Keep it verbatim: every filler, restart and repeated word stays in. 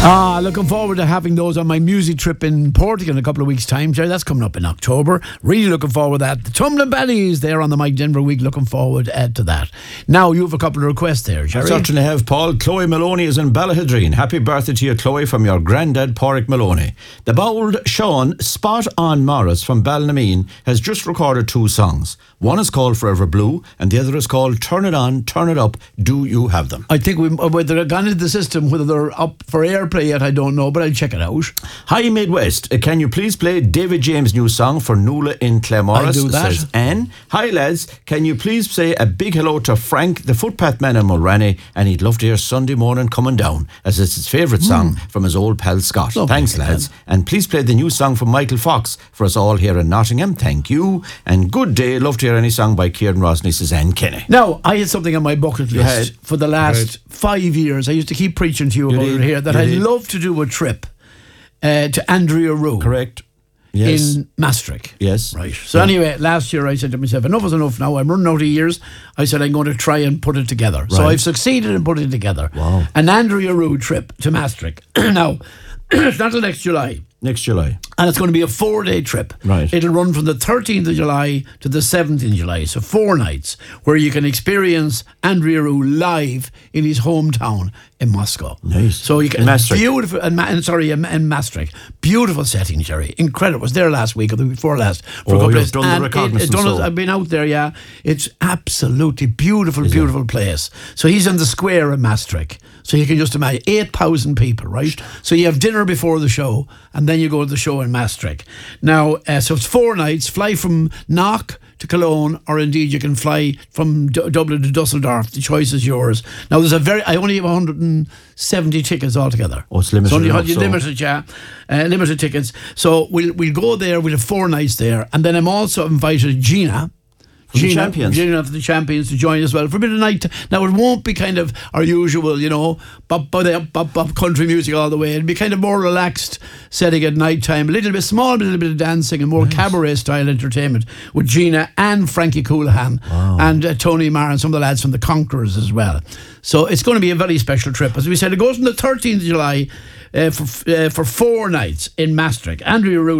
Ah, looking forward to having those on my music trip in Portugal in a couple of weeks' time, Jerry. That's coming up in October. Really looking forward to that. The Tumbling Baddies there on the Mike Denver Week. Looking forward uh, to that. Now, you have a couple of requests there, Jerry. I certainly have, Paul. Chloe Maloney is in Ballahidreen. Happy birthday to you, Chloe, from your granddad, Pádraig Maloney. The bold Sean Spot On Morris from Ballinameen has just recorded two songs. One is called Forever Blue, and the other is called Turn It On, Turn It Up. Do you have them? I think we, whether they're gone into the system, whether they're up for airplay yet, I don't know, but I'll check it out. Hi Midwest, uh, can you please play David James' new song for Nuala in Claremorris? I'll do that. Says Anne. Hi lads, can you please say a big hello to Frank, the footpath man in Mulranny, and he'd love to hear Sunday Morning Coming Down, as it's his favourite song mm. from his old pal Scott. Lovely. Thanks lads. And please play the new song from Michael Fox for us all here in Nottingham. Thank you. And good day, love to hear any song by Kieran Rosny, says Anne Kenny. Now, I had something on my bucket list for the last right. five years. I used to keep preaching to you, you about did. it here, that you I'd did. love to do a trip uh, to Andrea Roux. Correct. Yes. In Maastricht. Yes. Right. So yeah. anyway, last year I said to myself, enough is enough now. I'm running out of years. I said I'm going to try and put it together. Right. So I've succeeded in putting it together. Wow. An Andrea Roux trip to Maastricht. Now, it's not till next July. Next July. And it's going to be a four-day trip. Right. It'll run from the thirteenth of July to the seventeenth of July. So four nights where you can experience Andrea Roux live in his hometown in Moscow. Nice. So you can, Maastricht. Beautiful, and, and sorry, in, in Maastricht. Beautiful setting, Jerry. Incredible. I was there last week or the week before last. For oh, a couple you've days. done and the reconnaissance. It, it done, so. I've been out there, yeah. It's absolutely beautiful, Is beautiful it? place. So he's in the square in Maastricht. So you can just imagine eight thousand people, right? So you have dinner before the show, and then you go to the show in Maastricht. Now, uh, so it's four nights. Fly from Knock to Cologne, or indeed you can fly from D- Dublin to Dusseldorf. The choice is yours. Now, there's a very. I only have one hundred seventy tickets altogether. Oh, it's limited. So only enough, so. limited, yeah, uh, limited tickets. So we'll we'll go there. We'll have four nights there, and then I'm also invited Gina. From Gina, the champions. Gina of the champions to join as well for a bit of night. Now it won't be kind of our usual, you know, bop, bop, bop, bop, country music all the way. It'll be kind of more relaxed setting at night time. A little bit small, a little bit of dancing and more nice. Cabaret style entertainment with Gina and Frankie Coolahan wow. and uh, Tony Marr and some of the lads from the Conquerors as well. So it's going to be a very special trip. As we said, it goes from the thirteenth of July uh, for uh, for four nights in Maastricht. Andrea Roux